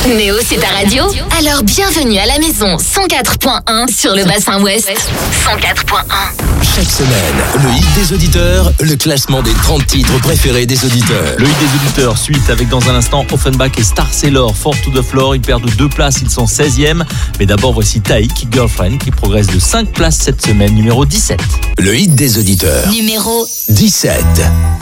Néo, c'est ta radio? Alors bienvenue à la maison 104.1 sur le bassin ouest. 104.1. Chaque semaine, le hit des auditeurs, le classement des 30 titres préférés des auditeurs. Le hit des auditeurs, suite avec dans un instant Offenbach et Star Sailor, Four to the Floor. Ils perdent 2 places, ils sont 16e. Mais d'abord, voici Taïk, Girlfriend, qui progresse de 5 places cette semaine, numéro 17. Le hit des auditeurs. Numéro 17.